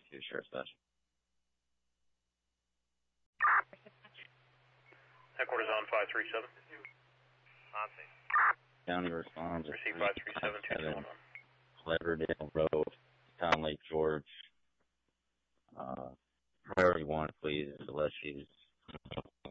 to Sheriff's Station. Headquarters on 537. County responds. Receive 537-221. Cleverdale Road, Town Lake, George. Priority 1, please, unless she's